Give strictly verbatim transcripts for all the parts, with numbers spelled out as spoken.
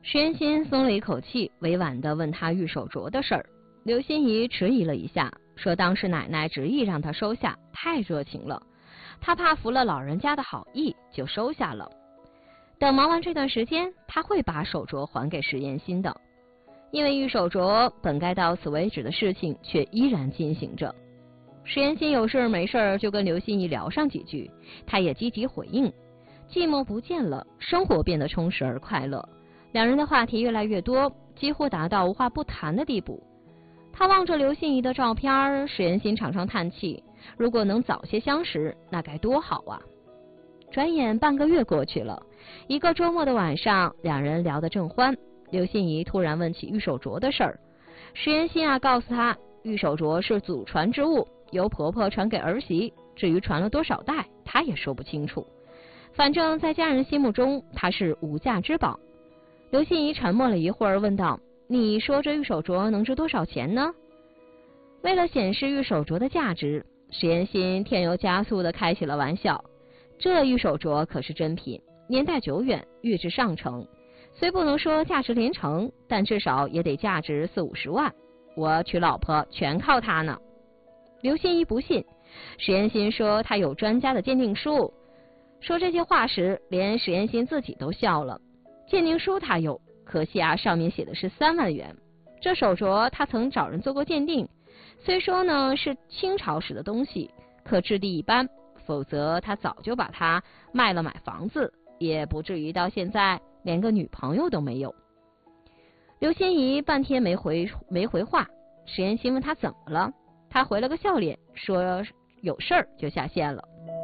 石原心松了一口气，委婉地问他玉手镯的事儿。刘心怡迟疑了一下，说当时奶奶执意让他收下，太热情了，他怕服了老人家的好意，就收下了。等忙完这段时间，他会把手镯还给石原心的。因为玉手镯本该到此为止的事情却依然进行着。石原心有事没事就跟刘心怡聊上几句，他也积极回应。寂寞不见了，生活变得充实而快乐，两人的话题越来越多，几乎达到无话不谈的地步。他望着刘心怡的照片，石原心常常叹气，如果能早些相识，那该多好啊。转眼半个月过去了，一个周末的晚上，两人聊得正欢，刘心怡突然问起玉手镯的事儿。石原心啊告诉他，玉手镯是祖传之物，由婆婆传给儿媳，至于传了多少代，她也说不清楚。反正在家人心目中，它是无价之宝。刘心怡沉默了一会儿，问道：你说这玉手镯能值多少钱呢？为了显示玉手镯的价值，石原心添油加醋地开起了玩笑。这玉手镯可是真品，年代久远，玉质上乘，虽不能说价值连城，但至少也得价值四五十万。我娶老婆全靠它呢。刘心怡不信，石原心说他有专家的鉴定书。说这些话时，连石原心自己都笑了。鉴定书他有，可惜啊，上面写的是三万元。这手镯他曾找人做过鉴定，虽说呢是清朝时的东西，可质地一般，否则他早就把它卖了买房子，也不至于到现在连个女朋友都没有。刘心怡半天没回没回话，石原心问他怎么了，他回了个笑脸，说有事儿就下线了。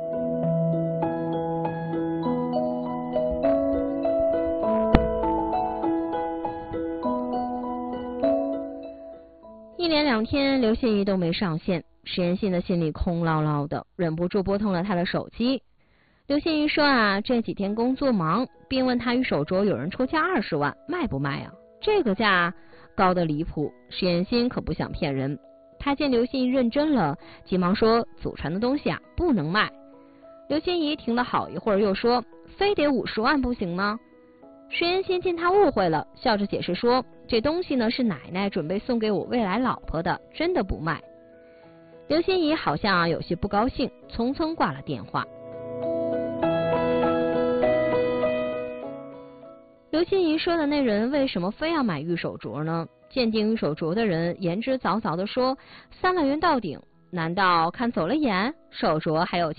一连两天，刘心怡都没上线，石原心的心里空落落的，忍不住拨通了他的手机。刘心怡说啊，这几天工作忙，并问他玉手镯有人出价二十万，卖不卖啊？这个价高得离谱，石原心可不想骗人。他见刘心怡认真了，急忙说祖传的东西啊不能卖。刘心怡停了好一会儿，又说非得五十万不行吗？石原心见他误会了，笑着解释说，这东西呢是奶奶准备送给我未来老婆的，真的不卖。刘心怡好像有些不高兴，匆匆挂了电话。刘心怡说的那人为什么非要买玉手镯呢？鉴定玉手镯的人言之凿凿地说，三万元到顶，难道看走了眼？手镯还有其